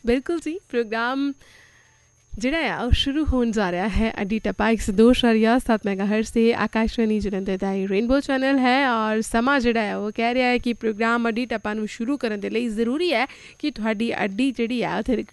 ਬਿਲਕੁਲ ਜੀ, ਪ੍ਰੋਗਰਾਮ ਜਿਹੜਾ ਆ ਉਹ ਸ਼ੁਰੂ ਹੋਣ ਜਾ ਰਿਹਾ ਹੈ ਅੱਡੀ ਟੱਪਾ 102.7 ਮੈਗਾਹਰਟਜ਼ 'ਤੇ ਆਕਾਸ਼ਵਾਣੀ ਜਲੰਧਰ ਦਾ ਇਹ ਰੇਨਬੋ ਚੈਨਲ ਹੈ। ਔਰ ਸਮਾਂ ਜਿਹੜਾ ਹੈ ਉਹ ਕਹਿ ਰਿਹਾ ਹੈ ਕਿ ਪ੍ਰੋਗਰਾਮ ਅੱਡੀ ਟੱਪਾ ਨੂੰ ਸ਼ੁਰੂ ਕਰਨ ਦੇ ਲਈ ਜ਼ਰੂਰੀ ਹੈ ਕਿ ਤੁਹਾਡੀ ਅੱਡੀ ਜਿਹੜੀ ਆ ਉੱਥੇ